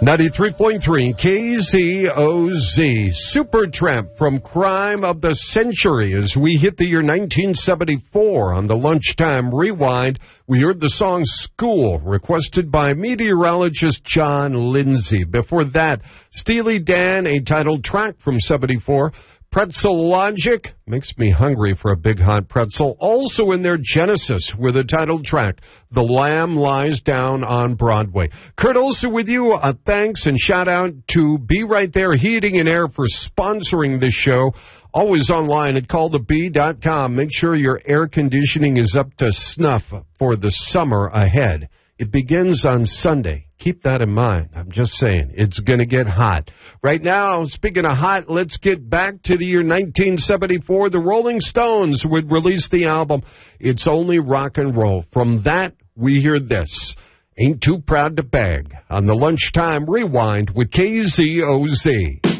93.3 KZOZ. Supertramp from Crime of the Century. As we hit the year 1974 on the Lunchtime Rewind, we heard the song School, requested by meteorologist John Lindsay. Before that, Steely Dan, a titled track from 74. Pretzel Logic, makes me hungry for a big hot pretzel. Also in their Genesis with a titled track, The Lamb Lies Down on Broadway. Kurt Olson with you. Thanks and shout out to Be Right There Heating and Air for sponsoring this show. Always online at callthebee.com. Make sure your air conditioning is up to snuff for the summer ahead. It begins on Sunday. Keep that in mind. I'm just saying, it's going to get hot. Right now, speaking of hot, let's get back to the year 1974. The Rolling Stones would release the album, It's Only Rock and Roll. From that, we hear this, Ain't Too Proud to Beg, on the Lunchtime Rewind with KZOZ.